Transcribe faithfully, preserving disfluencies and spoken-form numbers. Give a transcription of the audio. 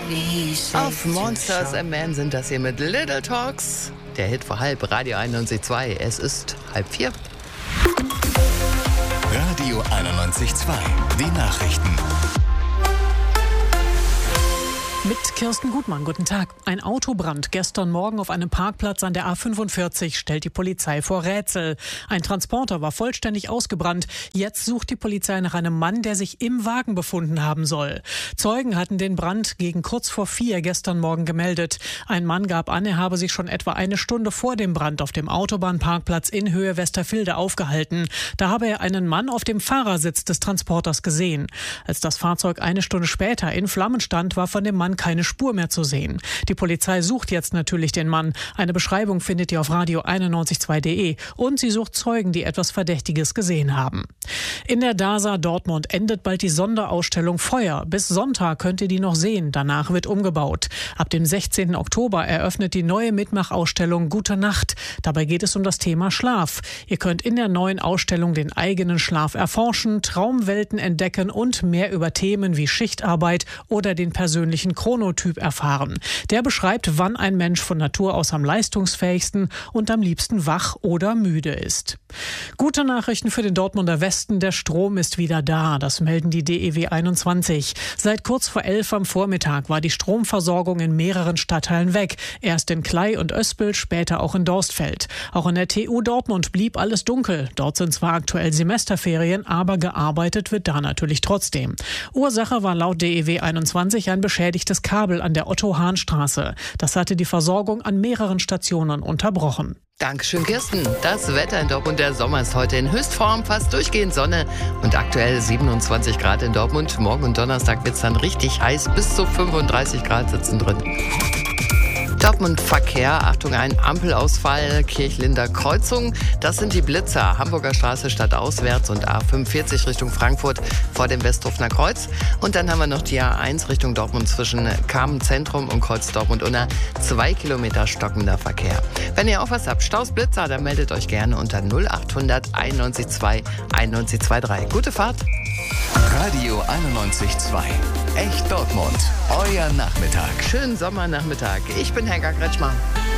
Auf Monsters and Men sind das hier mit Little Talks. Der Hit vor halb, Radio einundneunzig Komma zwei. Es ist halb vier. Radio einundneunzig Komma zwei. Die Nachrichten. Mit Kirsten Gutmann, guten Tag. Ein Autobrand gestern Morgen auf einem Parkplatz an der A fünfundvierzig stellt die Polizei vor Rätsel. Ein Transporter war vollständig ausgebrannt. Jetzt sucht die Polizei nach einem Mann, der sich im Wagen befunden haben soll. Zeugen hatten den Brand gegen kurz vor vier gestern Morgen gemeldet. Ein Mann gab an, er habe sich schon etwa eine Stunde vor dem Brand auf dem Autobahnparkplatz in Höhe Westervilde aufgehalten. Da habe er einen Mann auf dem Fahrersitz des Transporters gesehen. Als das Fahrzeug eine Stunde später in Flammen stand, war von dem Mann keine Spur mehr zu sehen. Die Polizei sucht jetzt natürlich den Mann. Eine Beschreibung findet ihr auf radio einundneunzig Komma zwei punkt de und sie sucht Zeugen, die etwas Verdächtiges gesehen haben. In der DASA Dortmund endet bald die Sonderausstellung Feuer. Bis Sonntag könnt ihr die noch sehen. Danach wird umgebaut. Ab dem sechzehnten Oktober eröffnet die neue Mitmachausstellung Gute Nacht. Dabei geht es um das Thema Schlaf. Ihr könnt in der neuen Ausstellung den eigenen Schlaf erforschen, Traumwelten entdecken und mehr über Themen wie Schichtarbeit oder den persönlichen Chronotyp erfahren. Der beschreibt, wann ein Mensch von Natur aus am leistungsfähigsten und am liebsten wach oder müde ist. Gute Nachrichten für den Dortmunder Westen. Der Strom ist wieder da. Das melden die D E W einundzwanzig. Seit kurz vor elf am Vormittag war die Stromversorgung in mehreren Stadtteilen weg. Erst in Klei und Öspel, später auch in Dorstfeld. Auch in der T U Dortmund blieb alles dunkel. Dort sind zwar aktuell Semesterferien, aber gearbeitet wird da natürlich trotzdem. Ursache war laut D E W einundzwanzig ein beschädigtes Kabel an der Otto-Hahn-Straße. Das hatte die Versorgung an mehreren Stationen unterbrochen. Dankeschön, Kirsten. Das Wetter in Dortmund, der Sommer ist heute in Höchstform, fast durchgehend Sonne und aktuell siebenundzwanzig Grad in Dortmund. Morgen und Donnerstag wird es dann richtig heiß, bis zu fünfunddreißig Grad sitzen drin. Dortmund Verkehr, Achtung, ein Ampelausfall, Kirchlinder Kreuzung. Das sind die Blitzer, Hamburger Straße stadtauswärts und A fünfundvierzig Richtung Frankfurt vor dem Westhofener Kreuz. Und dann haben wir noch die A eins Richtung Dortmund zwischen Kamen Zentrum und Kreuz Dortmund-Unna. Zwei Kilometer stockender Verkehr. Wenn ihr auch was habt, Staus, Blitzer, dann meldet euch gerne unter null achthundert einundneunzig zwei einundneunzig zweiunddreißig. Gute Fahrt. Radio einundneunzig Komma zwei. Echt Dortmund. Euer Nachmittag. Schönen Sommernachmittag. Ich bin Helga Kretschmer.